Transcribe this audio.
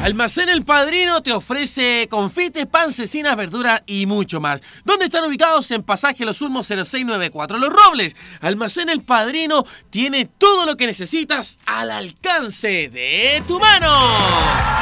Almacén El Padrino te ofrece confites, pan, cecinas, verduras y mucho más. ¿Dónde están ubicados? En Pasaje Los Ulmos 0694 Los Robles. Almacén El Padrino tiene todo lo que necesitas al alcance de tu mano.